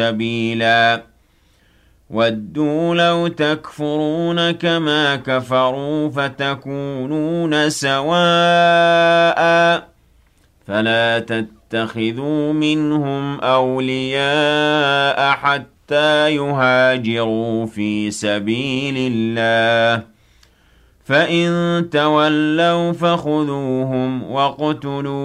سبيلا وَدُّوا لَوْ تَكْفُرُونَ كَمَا كَفَرُوا فَتَكُونُونَ سَوَاءً فَلَا تَتَّخِذُوا مِنْهُمْ أَوْلِيَاءَ حَتَّى يُهَاجِرُوا فِي سَبِيلِ اللَّهِ فَإِن تَوَلَّوْا فَخُذُوهُمْ وَاقْتُلُوهُمْ